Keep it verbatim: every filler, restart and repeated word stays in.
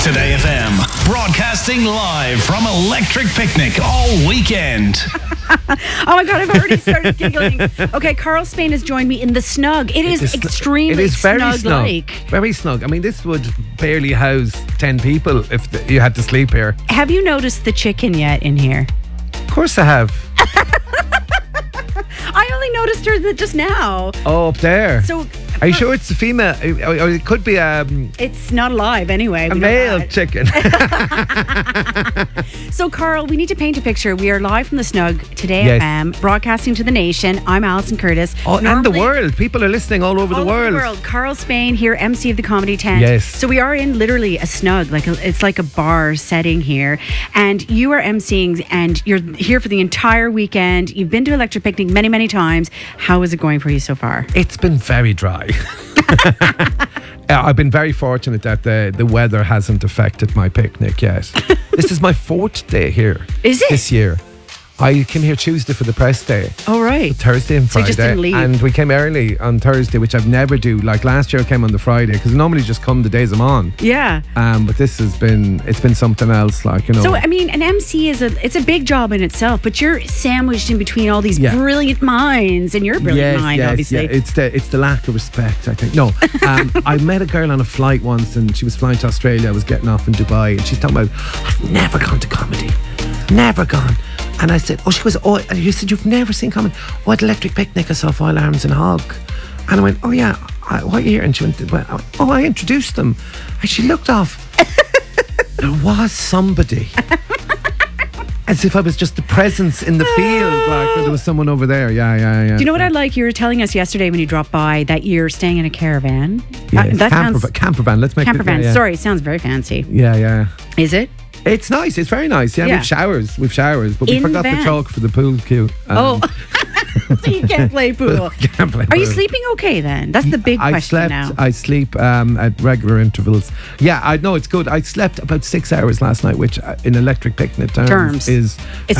Today F M, broadcasting live from Electric Picnic all weekend. Oh my God, I've already started giggling. Okay, Carl Spain has joined me in the snug. It is It is- extremely It is very snug. snug-like. Very snug. I mean, this would barely house ten people if the, you had to sleep here. Have you noticed the chicken yet in here? Of course I have. I only noticed her th- just now. Oh, up there. So Are you sure it's a female? Or or it could be um, it's not alive anyway. a we know male that. chicken. So, Carl, we need to paint a picture. We are live from the snug Today Yes. F M, broadcasting to the nation. I'm Alison Curtis. Oh, and the Normally- world. People are listening all over all the over world. the world. Carl Spain here, M C of the Comedy Tent. Yes. So we are in literally a snug, like a, it's like a bar setting here, and you are MCing, and you're here for the entire weekend. You've been to Electric Picnic many, many times. How is it going for you so far? It's been very dry. Uh, I've been very fortunate that the, the weather hasn't affected my picnic yet. This is my fourth day here. Is it? This year. I came here Tuesday for the press day. All right. Thursday and So you Friday. just didn't leave? And we came early on Thursday, which I've never do. Like last year I came on the Friday because I normally just come the days I'm on. Yeah. Um, but this has been, it's been something else, like, you know. So I mean, an M C is a it's a big job in itself, but you're sandwiched in between all these Yeah. brilliant minds, and you're a brilliant yes, mind, yes, obviously. Yeah. It's the it's the lack of respect, I think. No, um, I met a girl on a flight once, and she was flying to Australia. I was getting off in Dubai, and she's talking about, I've never gone to comedy, never gone. And I said, oh, she goes, oh, and you said you've never seen comedy? Oh, at Electric Picnic I saw Foil Arms and Hog. And I went, oh yeah, I, what year? And she went, well, oh, I introduced them. And she looked off. There was somebody. As if I was just the presence in the field, like there was someone over there. Yeah, yeah, yeah. Do you know what I like? You were telling us yesterday when you dropped by that you're staying in a caravan. Yes. Uh, that camper, sounds camper van. Let's make camper it. van. Yeah, yeah. Sorry, it sounds very fancy. Yeah, yeah. Is it? It's nice. It's very nice. Yeah, Yeah. we've showers. We've showers, but we In forgot van. the chalk for the pool cue. Um, Oh, so you can't play pool. can't play Are you pool. sleeping okay then? That's the big I question slept. now. I sleep um, at regular intervals. Yeah, I know it's good. I slept about six hours last night, which uh, in Electric Picnic terms, Terms. is It's